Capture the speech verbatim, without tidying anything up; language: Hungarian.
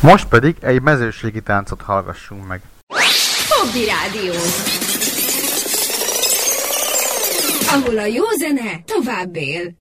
Most pedig egy mezőségi táncot hallgassunk meg. Fogdi Rádió, ahol a jó zene tovább él.